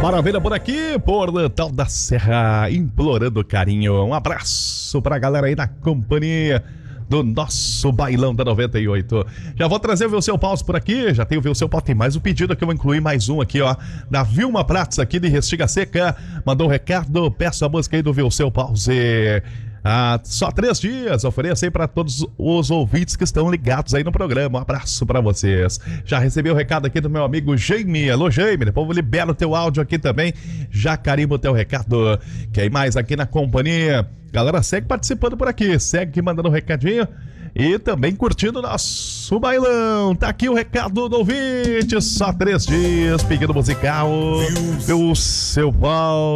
Maravilha por aqui, Portal da Serra, implorando carinho. Um abraço pra galera aí na companhia do nosso Bailão da 98. Já vou trazer o Vilseu Paus por aqui, já tem o Vilseu Paus, tem mais um pedido que eu vou incluir, mais um aqui, ó, da Vilma Prats aqui de Restiga Seca, mandou um recado, peço a música aí do Vilseu Paus. Só 3 dias, ofereço aí pra todos os ouvintes que estão ligados aí no programa. Um abraço pra vocês. Já recebi o recado aqui do meu amigo Jaime. Alô, Jaime, depois eu libero o teu áudio aqui também. Já carimbo o teu recado. Quem mais aqui na companhia? Galera, segue participando por aqui, segue aqui mandando um recadinho e também curtindo o nosso bailão. Tá aqui o recado do ouvinte, só 3 dias, pedido musical, Vilseu Paus.